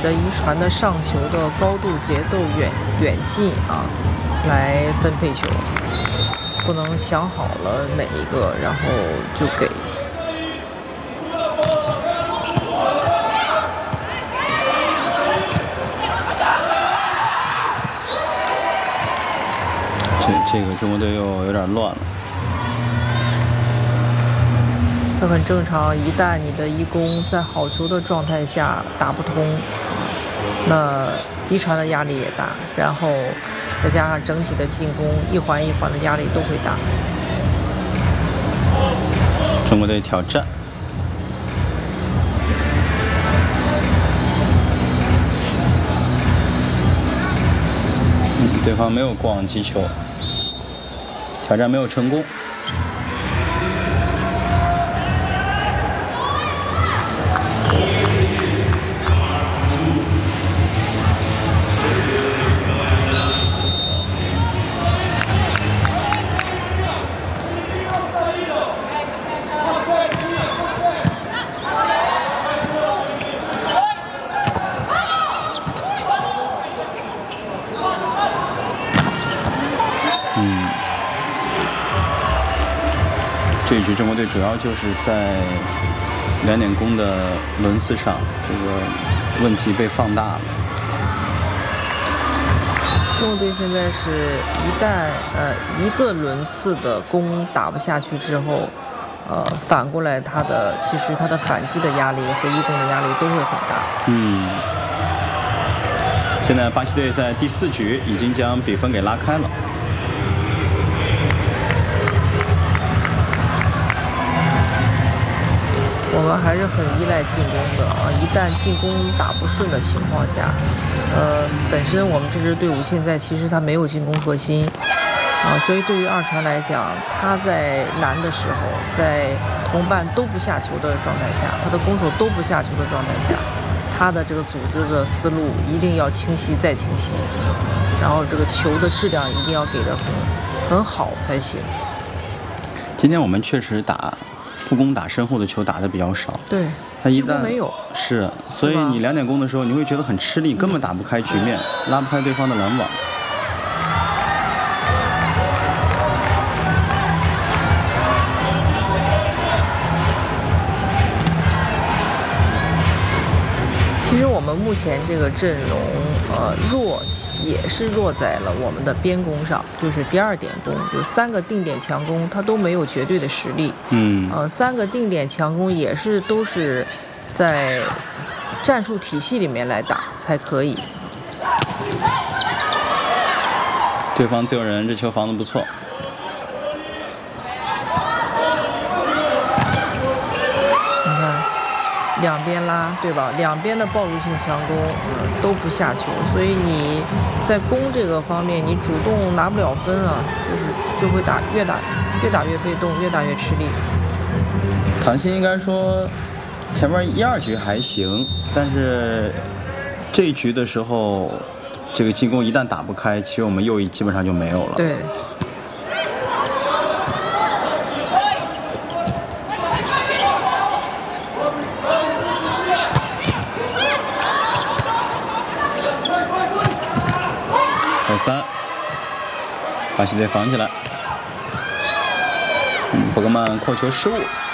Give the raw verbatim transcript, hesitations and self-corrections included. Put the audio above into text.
的遗传的上球的高度、节奏、远远近啊，来分配球，不能想好了哪一个，然后就给。 这这个中国队又有点乱了。 这很正常，一旦你的一攻在好球的状态下打不通，那遗传的压力也大，然后再加上整体的进攻一环一环的压力都会大。 中国队挑战，嗯，对方没有过网击球，挑战没有成功。嗯，这一局中国队主要就是在两点攻的轮次上，这个问题被放大了。 中国队现在是一旦呃一个轮次的攻打不下去之后，呃反过来他的其实他的反击的压力和一攻的压力都会很大。 嗯，现在巴西队在第四局已经将比分给拉开了。 我们还是很依赖进攻的啊！一旦进攻打不顺的情况下，呃，本身我们这支队伍现在其实他没有进攻核心啊，所以对于二传来讲，他在难的时候，在同伴都不下球的状态下，他的攻手都不下球的状态下，他的这个组织的思路一定要清晰再清晰，然后这个球的质量一定要给得很很好才行。 今天我们确实打副攻打身后的球打得比较少， 对， 他一旦没有是，所以你两点攻的时候，你会觉得很吃力，根本打不开局面，拉不开对方的拦网。 其实我们目前这个阵容，呃，弱也是弱在了我们的边攻上，就是第二点攻，就三个定点强攻，它都没有绝对的实力。 嗯， 呃，三个定点强攻也是都是在战术体系里面来打才可以。 对方自由人这球防得不错。 两边拉，对吧？两边的暴露性强攻、呃、都不下球，所以你在攻这个方面，你主动拿不了分啊，就是就会打越打越打越被动，越打越吃力。 唐鑫应该说前面一二局还行，但是这一局的时候，这个进攻一旦打不开，其实我们右翼基本上就没有了。 对。 三，巴西队防起来，嗯，伯格曼扣球失误。